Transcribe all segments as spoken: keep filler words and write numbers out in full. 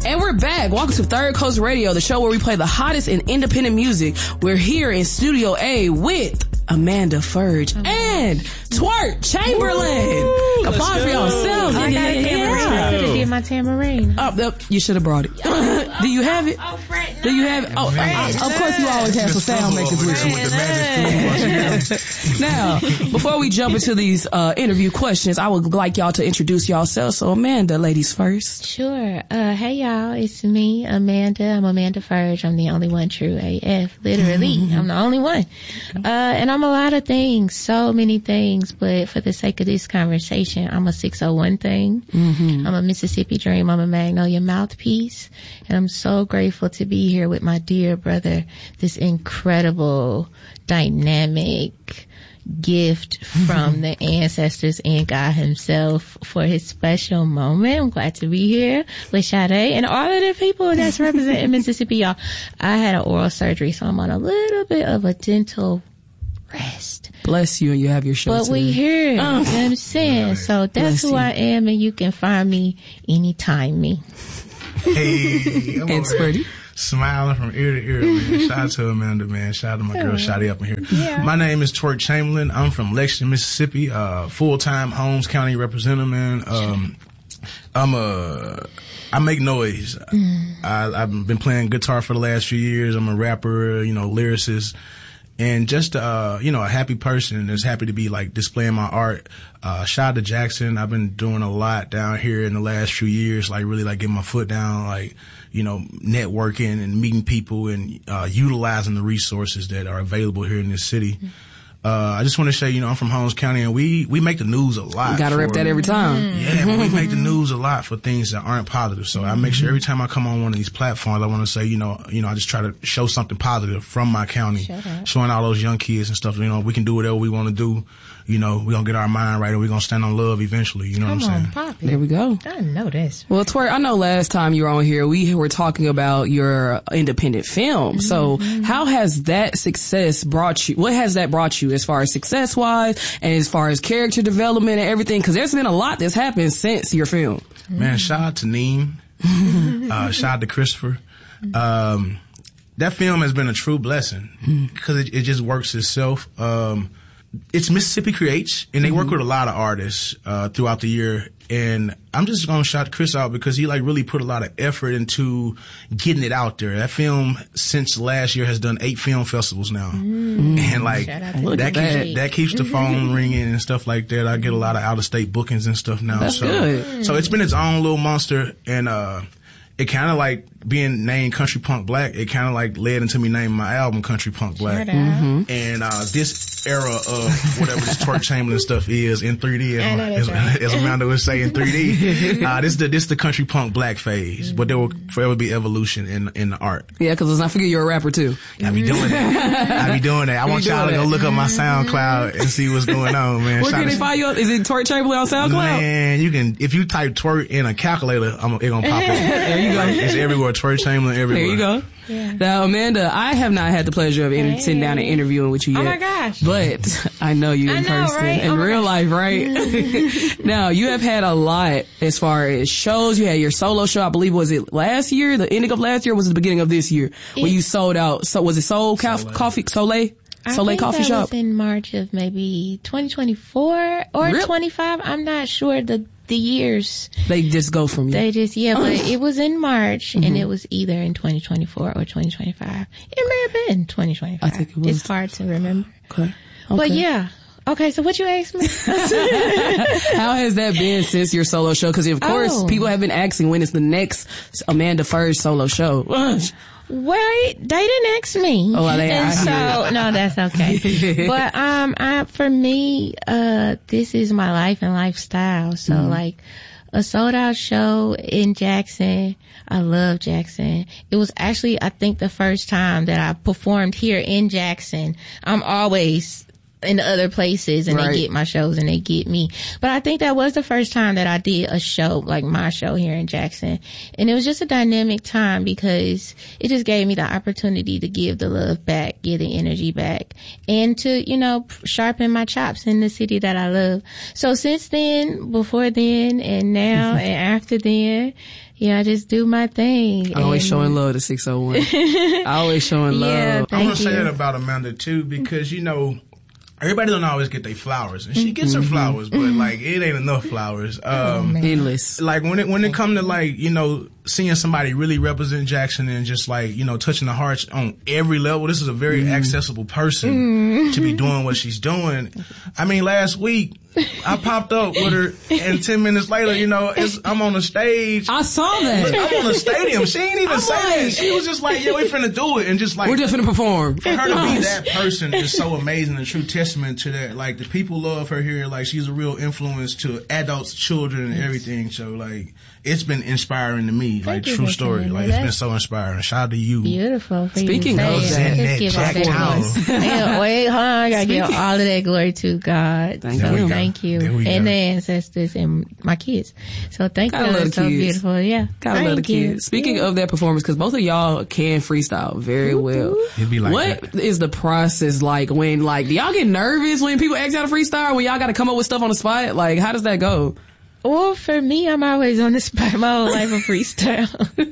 And we're back. Welcome to Third Coast Radio, the show where we play the hottest in independent music. We're here in Studio A with Amanda Ferge oh. and Twerk Chamberlain. Woo, Applause for yourselves. I yeah, got a tambourine. I could have did my tambourine. Oh, oh, you should have brought it. Oh, Do you have it? Oh, Fred. Do you have it? Oh, uh, of course you always have some sound makers with you. Now, before we jump into these uh, interview questions, I would like y'all to introduce yourselves. So, Amanda, ladies first. Sure. Uh, hey, y'all. It's me, Amanda. I'm Amanda Ferge. I'm the only one true A F. Literally. Mm-hmm. I'm the only one. Uh, and I'm a lot of things. So many things. But for the sake of this conversation, I'm a six oh one thing. Mm-hmm. I'm a Mississippi Dream. I'm a Magnolia Mouthpiece. And I'm so grateful to be here with my dear brother, this incredible, dynamic gift from the ancestors and God himself for his special moment. I'm glad to be here with Sade and all of the people that's representing Mississippi, y'all. I had an oral surgery, so I'm on a little bit of a dental rest. Bless you, and you have your show But today. we here, you know what I'm saying? So that's Bless who you. I am, and you can find me anytime me. Hey, I'm And over here Squirty. smiling from ear to ear, man. Shout out to Amanda, man. Shout out to my girl, Shotty up in here. Yeah. My name is Twerk Chamberlain. I'm from Lexington, Mississippi, uh, full-time Holmes County representative, man. Um, I'm a, I make noise. Mm. I, I've been playing guitar for the last few years. I'm a rapper, you know, lyricist. And just, uh, you know, a happy person that's happy to be, like, displaying my art. Uh, shout out to Jackson. I've been doing a lot down here in the last few years, like, really, like, getting my foot down, like, you know, networking and meeting people and, uh, utilizing the resources that are available here in this city. Mm-hmm. Uh, I just want to say, you know, I'm from Holmes County, and we, we make the news a lot. You gotta for, rep that every time. Yeah, but we make the news a lot for things that aren't positive. So I make sure every time I come on one of these platforms, I want to say, you know, you know, I just try to show something positive from my county, showing all those young kids and stuff. You know, we can do whatever we want to do. You know, we're going to get our mind right, and we're going to stand on love eventually. You know Come what I'm on, saying? Poppy. There we go. I know this. Well, Twerk, I know last time you were on here, we were talking about your independent film. Mm-hmm. So how has that success brought you, what has that brought you as far as success-wise and as far as character development and everything? Because there's been a lot that's happened since your film. Man, shout out to Neem. uh, shout out to Christopher. Um, that film has been a true blessing because it, it just works itself. Um, It's Mississippi Creates, and they work with a lot of artists uh, throughout the year. And I'm just going to shout Chris out because he like really put a lot of effort into getting it out there. That film since last year has done eight film festivals now, mm. and like that keeps, that keeps the phone ringing and stuff like that. I get a lot of out of state bookings and stuff now. That's so, good. So it's been its own little monster, and uh, it kind of like being named Country Punk Black. It kind of like led into me naming my album Country Punk Black. Mm-hmm. And uh, this era of whatever this Twerk Chamberlain stuff is in three D, as, as, as Amanda would say in three D, uh, this is the this the Country Punk Black phase. Mm-hmm. But there will forever be evolution in in the art. Yeah, because let's not forget you're a rapper too. I be doing that. I be doing that. I want y'all to go look up my SoundCloud and see what's going on, man. Where can they find you up? Is it Twerk Chamberlain on SoundCloud? Man, you can, if you type twerk in a calculator, I'm, it's gonna pop up. There you go. It's everywhere. Twerk Chamberlain everywhere. There you go. Yeah. Now, Amanda, I have not had the pleasure of inter- hey. sitting down and interviewing with you yet. Oh my gosh. But I know you in I know, person, right? in oh real life, right? Now, you have had a lot as far as shows. You had your solo show, I believe, was it last year, the ending of last year, or was it the beginning of this year? It, when you sold out, so was it Soul Soleil. Coffee, Soleil? I Soleil think Coffee that Shop? was in March of maybe twenty twenty-four or really? twenty-five. I'm not sure the the years. They just go from you. They just, yeah, but it was in March, mm-hmm. and it was either in twenty twenty-four or twenty twenty-five. It may have been twenty twenty-five. I think it was. It's hard to remember. Okay. okay. But yeah. Okay, so what you asked me? How has that been since your solo show? Because of course, oh. people have been asking when is the next Amanda Ferge solo show. Well, they didn't ask me. Oh, they and so no, that's okay. But um, I for me, uh, this is my life and lifestyle. So mm-hmm. like a sold out show in Jackson. I love Jackson. It was actually, I think, the first time that I performed here in Jackson. I'm always in other places and right. they get my shows and they get me. But I think that was the first time that I did a show, like my show here in Jackson. And it was just a dynamic time because it just gave me the opportunity to give the love back, give the energy back, and to, you know, sharpen my chops in the city that I love. So since then, before then, and now, and after then, yeah, I just do my thing. Always and showing love to six oh one. Always showing love. Yeah, I'm going to say that about Amanda, too, because, you know, everybody don't always get their flowers, and she gets her flowers, but like it ain't enough flowers. Um, oh, endless. Like when it when it come to like you know seeing somebody really represent Jackson and just like you know touching the hearts on every level. This is a very mm. accessible person mm. to be doing what she's doing. I mean, last week I popped up with her, and ten minutes later, you know, it's, I'm on the stage. I saw that. I'm on the stadium. She ain't even saying like, it. She was just like, "Yeah, we finna do it," and just like we're just finna perform. For her to be that person is so amazing, and true testament to that. Like the people love her here. Like she's a real influence to adults, children, and everything. So like it's been inspiring to me. Like Thank true story. Like it's been so inspiring. Shout out to you. Beautiful. For Speaking you of that, that, wait, hold on. I gotta give all of that glory to God. Thank so you. Thank you. And the ancestors and my kids. So thank Gotta you. love That's so kids. beautiful. Yeah. Gotta love the kids. Speaking yeah. of that performance, because both of y'all can freestyle very well. It'd be like what that. is the process like when, like, do y'all get nervous when people ask y'all to freestyle? When y'all got to come up with stuff on the spot? Like, how does that go? Well, for me, I'm always on the spot my whole life of freestyle.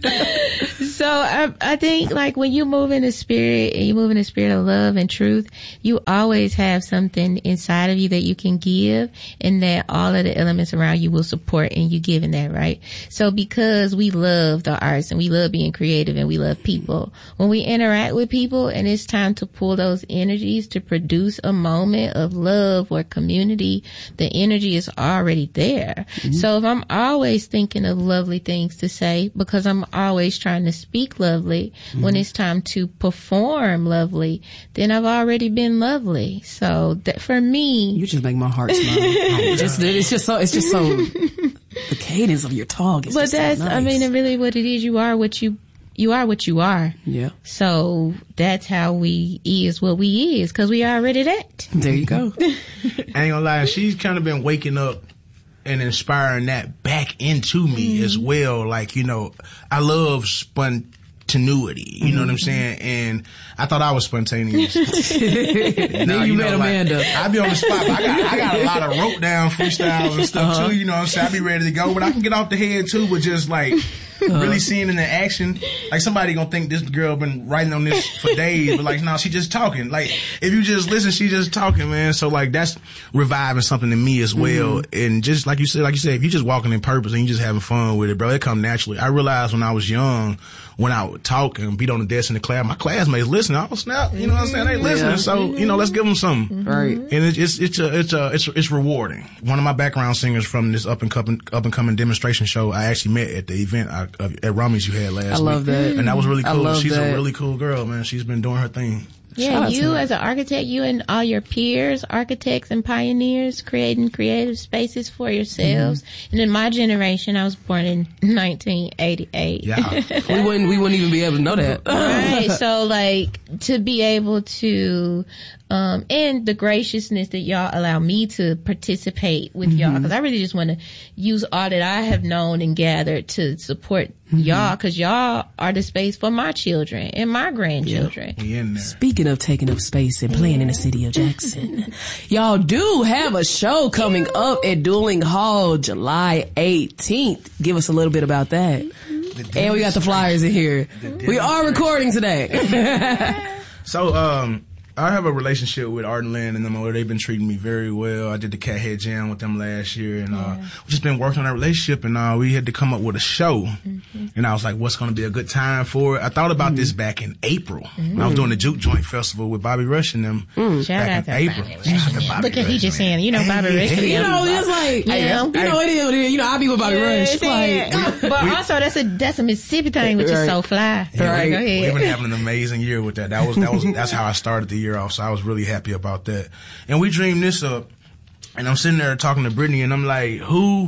So I, I think like when you move in the spirit and you move in the spirit of love and truth, you always have something inside of you that you can give, and that all of the elements around you will support, and you giving that, right? So because we love the arts and we love being creative and we love people, when we interact with people and it's time to pull those energies to produce a moment of love or community, the energy is already there. Mm-hmm. So if I'm always thinking of lovely things to say, because I'm always trying to speak lovely, mm-hmm. when it's time to perform lovely, then I've already been lovely. So that for me, you just make my heart smile. Oh, just, it's just so, it's just so, the cadence of your talk is but just that's, so nice. I mean, it really what it is. You are what you, you are what you are. Yeah. So that's how we is what we is, because we already that. There you go. I ain't gonna lie, she's kind of been waking up and inspiring that back into me mm-hmm. as well. Like, you know, I love spontaneity, you mm-hmm. know what I'm saying? And I thought I was spontaneous. Then now, you, you know, met Amanda. Like, I be on the spot, but I got, I got a lot of rope down freestyles and stuff uh-huh. too, you know what I'm saying? I be ready to go, but I can get off the head too with just like, Uh-huh. really seeing in the action, like somebody gonna think this girl been writing on this for days, but like, no, she just talking. Like, if you just listen, she just talking, man. So like, that's reviving something in me as well. Mm-hmm. And just like you said, like you said, if you just walking in purpose and you just having fun with it, bro, it come naturally. I realized when I was young, when I would talk and beat on the desk in the class, my classmates listen. I was snap, you know what I'm saying? They listening, yeah. So you know, let's give them something, mm-hmm. right? And it's it's it's a, it's a, it's it's rewarding. One of my background singers from this up and coming up and coming demonstration show, I actually met at the event I, uh, at Rummy's you had last week. I love week. that, and that was really cool. She's that. a really cool girl, man. She's been doing her thing. Yeah, you as an architect, you and all your peers, architects and pioneers, creating creative spaces for yourselves. Mm-hmm. And in my generation, I was born in nineteen eighty-eight. Yeah, we wouldn't we wouldn't even be able to know that. Right. So like to be able to, um, and the graciousness that y'all allow me to participate with mm-hmm. y'all, because I really just want to use all that I have known and gathered to support mm-hmm. y'all, because y'all are the space for my children and my grandchildren. Yeah, we in there. Speaking of taking up space and playing in the city of Jackson, y'all do have a show coming up at Dueling Hall July eighteenth. Give us a little bit about that. And we got the flyers in here. We are recording today. So, um, I have a relationship with Art and Lynn and them. They've been treating me very well. I did the Cat Head Jam with them last year, and uh, yeah. we just been working on that relationship. And uh, we had to come up with a show. Mm-hmm. And I was like, "What's going to be a good time for it?" I thought about mm-hmm. this back in April. Mm-hmm. I was doing the Juke Joint Festival with Bobby Rush and them mm. back in April. Look at he just saying, you know, Bobby Rush. You know, it's like, yeah. you know, it is. You know, I be with Bobby yeah, Rush. Like, but we, also, that's a that's a Mississippi thing, which right. is so fly. Yeah, right. Go ahead. We've been having an amazing year with that. That was that was that's how I started the year off. So I was really happy about that. And we dreamed this up, and I'm sitting there talking to Brittany, and I'm like, who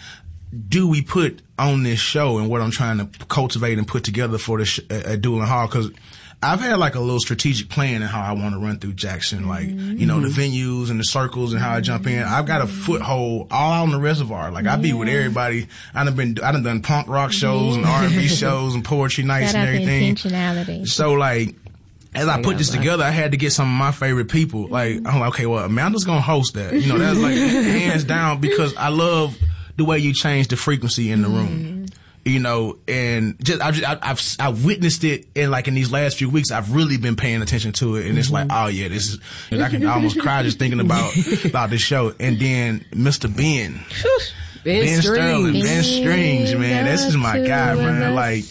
do we put on this show, and what I'm trying to cultivate and put together for the sh- at Dueling Hall? Because I've had like a little strategic plan in how I want to run through Jackson, like, mm-hmm. you know, the venues and the circles and how I jump in. I've got a foothold all out in the reservoir. Like, I be yeah. with everybody. I done been, I done done punk rock shows yeah. and R and B shows and poetry nights Shout and everything. Intentionality. So, like, as I put this together, I had to get some of my favorite people. Like, I'm like, okay, well, Amanda's gonna host that. You know, that's like hands down, because I love the way you change the frequency in the room. Mm-hmm. You know, and just, I've, just, I've, I've witnessed it in like in these last few weeks. I've really been paying attention to it, and it's like, oh yeah, this is, and I can almost cry just thinking about, about this show. And then Mister Ben. Ben, Ben Sterling, Strings. Ben Strings, man. This is my guy, man. Like,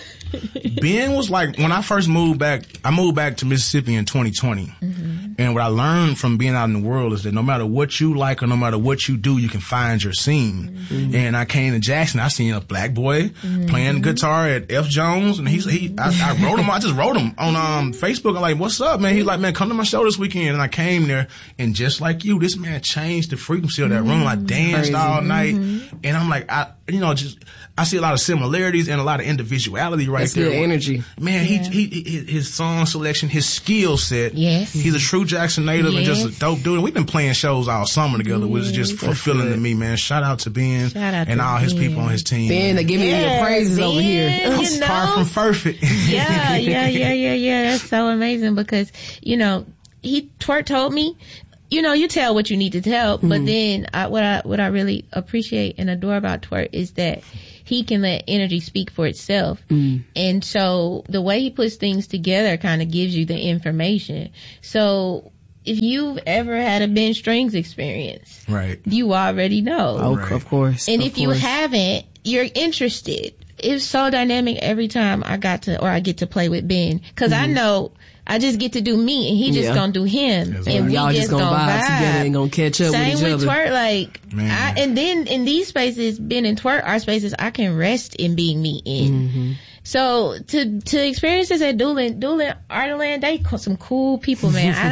Ben was like, when I first moved back, I moved back to Mississippi in twenty twenty. Mm-hmm. And what I learned from being out in the world is that no matter what you like or no matter what you do, you can find your scene. Mm-hmm. And I came to Jackson, I seen a black boy mm-hmm. playing guitar at F. Jones, and he's, he, I, I wrote him, I just wrote him on, um, Facebook. I'm like, what's up, man? He's like, man, come to my show this weekend. And I came there, and just like you, this man changed the frequency of that room. I danced Crazy. all night. Mm-hmm. And I'm like, I, you know, just, I see a lot of similarities and a lot of individuality right That's there. Good energy. Man, yeah. he, he, he, his song selection, his skill set. Yes. He's a true Jackson native yes. and just a dope dude. And we've been playing shows all summer together, which is just fulfilling to me, man. Shout out to Ben Shout out and to all his Ben. people on his team. Ben, they give me yeah, your praises Ben, over here. You know? Far from perfect. yeah, yeah, yeah, yeah, yeah. That's so amazing because, you know, he, Twerk told me, you know, you tell what you need to tell, mm-hmm. but then I, what I, what I really appreciate and adore about Twerk is that he can let energy speak for itself. Mm. And so the way he puts things together kind of gives you the information. So if you've ever had a Ben Strings experience, right, you already know. Oh, right. Of course. And of if course. you haven't, you're interested. It's so dynamic every time I got to, or I get to play with Ben. Cause mm-hmm. I know I just get to do me and he just yeah. gonna do him. Yes, and right. we Y'all just, just gonna, gonna vibe, vibe together and gonna catch up Same with each with other. Twerk, like, I, and then in these spaces, Ben and Twerk, our spaces, I can rest in being me in. Mm-hmm. So to, to experience this at Doolin, Doolin, Ardenland, they some cool people, man. I